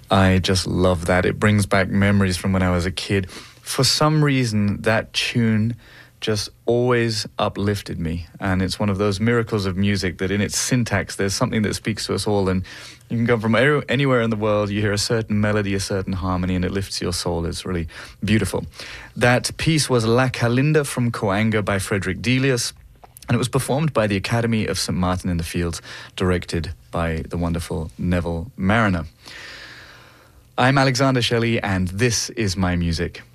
I just love that. It brings back memories from when I was a kid. For some reason, that tune just always uplifted me. And it's one of those miracles of music that in its syntax, there's something that speaks to us all. And you can come from anywhere in the world, you hear a certain melody, a certain harmony, and it lifts your soul. It's really beautiful. That piece was La Calinda from Coanga by Frederick Delius. And it was performed by the Academy of St. Martin in the Fields, directed by the wonderful Neville Marriner. I'm Alexander Shelley, and this is my music.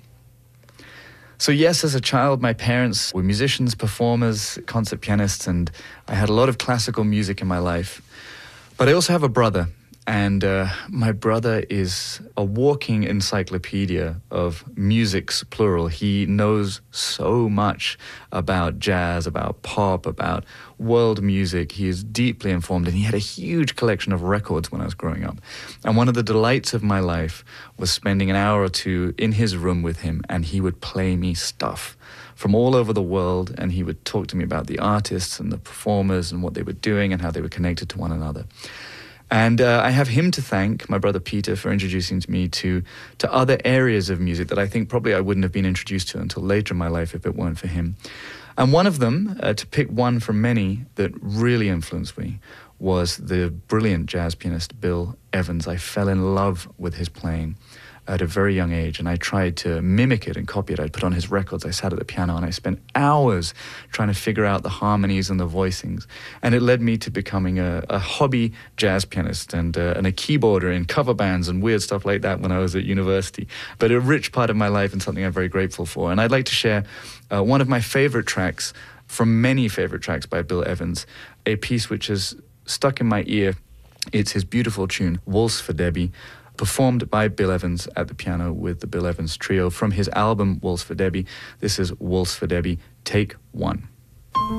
So yes, as a child, my parents were musicians, performers, concert pianists, and I had a lot of classical music in my life. But I also have a brother, and my brother is a walking encyclopedia of musics, plural. He knows so much about jazz, about pop, about world music. He is deeply informed, and he had a huge collection of records when I was growing up. And one of the delights of my life was spending an hour or two in his room with him, and he would play me stuff from all over the world, and he would talk to me about the artists and the performers and what they were doing and how they were connected to one another. And I have him to thank, my brother Peter, for introducing me to other areas of music that I think probably I wouldn't have been introduced to until later in my life if it weren't for him. And one of them, to pick one from many that really influenced me, was the brilliant jazz pianist Bill Evans. I fell in love with his playing at a very young age, and I tried to mimic it and copy it. I'd put on his records, I sat at the piano, and I spent hours trying to figure out the harmonies and the voicings. And it led me to becoming a hobby jazz pianist and a keyboarder in cover bands and weird stuff like that when I was at university. But a rich part of my life and something I'm very grateful for. And I'd like to share one of my favorite tracks from many favorite tracks by Bill Evans, a piece which is stuck in my ear. It's his beautiful tune, Waltz for Debbie, performed by Bill Evans at the piano with the Bill Evans Trio from his album Waltz for Debbie. This is Waltz for Debbie, Take 1.